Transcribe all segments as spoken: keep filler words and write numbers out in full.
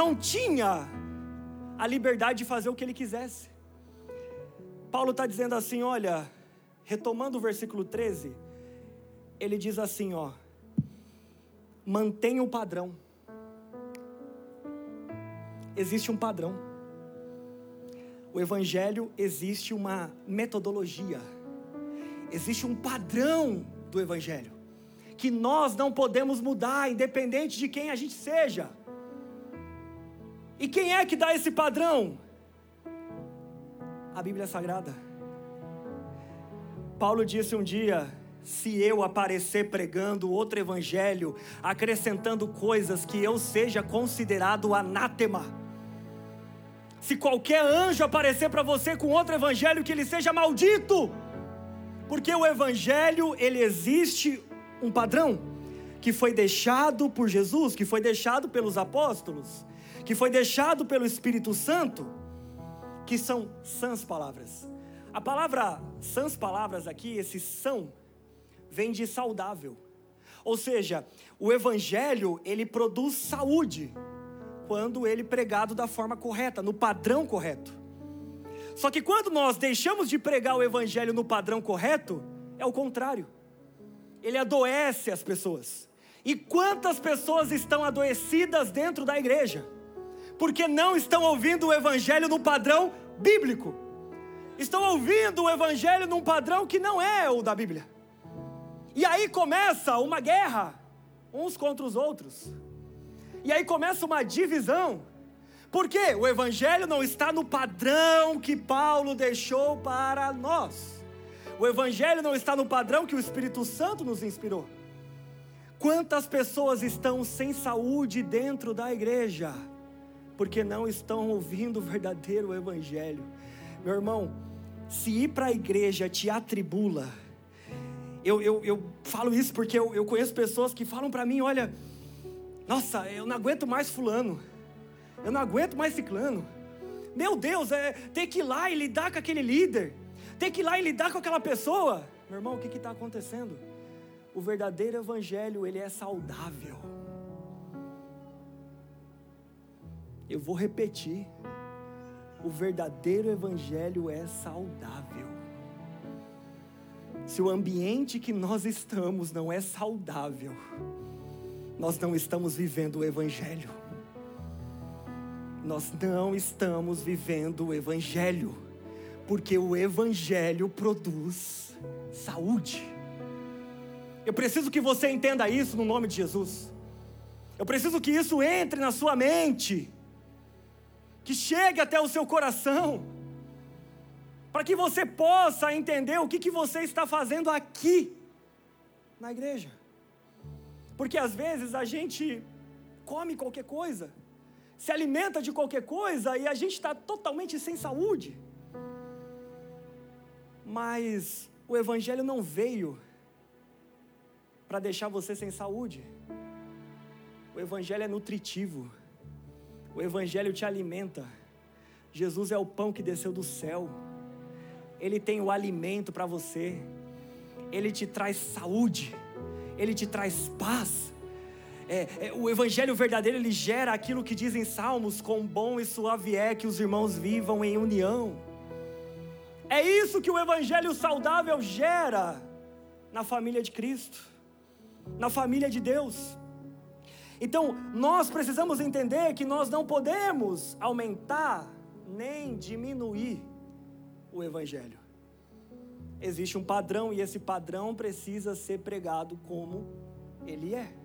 não tinha a liberdade de fazer o que ele quisesse. Paulo está dizendo assim, olha, retomando o versículo treze, ele diz assim, ó, mantenha o padrão. Existe um padrão. O evangelho existe uma metodologia. Existe um padrão do evangelho, que nós não podemos mudar, independente de quem a gente seja. E quem é que dá esse padrão? A Bíblia Sagrada. Paulo disse um dia, se eu aparecer pregando outro evangelho, acrescentando coisas, que eu seja considerado anátema. Se qualquer anjo aparecer para você com outro evangelho, que ele seja maldito. Porque o evangelho, ele existe um padrão, que foi deixado por Jesus, que foi deixado pelos apóstolos, que foi deixado pelo Espírito Santo, que são sãs palavras. A palavra sãs palavras aqui, esse são, vem de saudável. Ou seja, o evangelho, ele produz saúde, quando ele é pregado da forma correta, no padrão correto. Só que quando nós deixamos de pregar o evangelho no padrão correto, é o contrário. Ele adoece as pessoas. E quantas pessoas estão adoecidas dentro da igreja? Porque não estão ouvindo o evangelho no padrão bíblico. Estão ouvindo o evangelho num padrão que não é o da Bíblia. E aí começa uma guerra, uns contra os outros. E aí começa uma divisão. Por quê? O evangelho não está no padrão que Paulo deixou para nós. O evangelho não está no padrão que o Espírito Santo nos inspirou. Quantas pessoas estão sem saúde dentro da igreja? Porque não estão ouvindo o verdadeiro evangelho. Meu irmão, se ir para a igreja te atribula, eu, eu, eu falo isso porque eu, eu conheço pessoas que falam para mim, olha, nossa, eu não aguento mais fulano, eu não aguento mais ciclano, meu Deus, é ter que ir lá e lidar com aquele líder, ter que ir lá e lidar com aquela pessoa. Meu irmão, o que está acontecendo? O verdadeiro evangelho, ele é saudável. Eu vou repetir, o verdadeiro evangelho é saudável. Se o ambiente que nós estamos não é saudável, nós não estamos vivendo o evangelho. Nós não estamos vivendo o evangelho, porque o evangelho produz saúde. Eu preciso que você entenda isso no nome de Jesus. Eu preciso que isso entre na sua mente, que chegue até o seu coração, para que você possa entender o que, que você está fazendo aqui, na igreja. Porque às vezes a gente come qualquer coisa, se alimenta de qualquer coisa e a gente está totalmente sem saúde. Mas o evangelho não veio para deixar você sem saúde. O evangelho é nutritivo. O evangelho te alimenta. Jesus é o pão que desceu do céu. Ele tem o alimento para você. Ele te traz saúde. Ele te traz paz. É, é, o evangelho verdadeiro, ele gera aquilo que diz em Salmos: quão bom e suave é que os irmãos vivam em união. É isso que o evangelho saudável gera na família de Cristo, na família de Deus. Então, nós precisamos entender que nós não podemos aumentar nem diminuir o evangelho. Existe um padrão e esse padrão precisa ser pregado como ele é.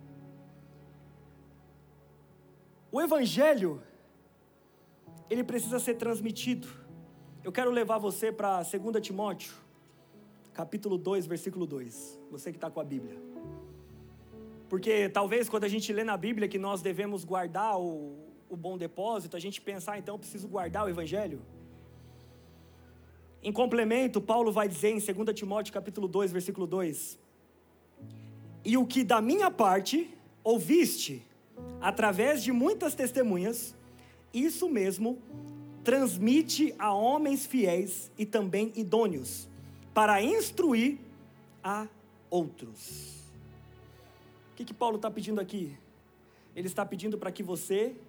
O evangelho, ele precisa ser transmitido. Eu quero levar você para dois Timóteo, capítulo dois, versículo dois. Você que está com a Bíblia. Porque talvez quando a gente lê na Bíblia que nós devemos guardar o, o bom depósito, a gente pensa, ah, então eu preciso guardar o evangelho. Em complemento, Paulo vai dizer em dois Timóteo capítulo dois, versículo dois: e o que da minha parte ouviste, através de muitas testemunhas, isso mesmo transmite a homens fiéis e também idôneos, para instruir a outros. O que que Paulo está pedindo aqui? Ele está pedindo para que você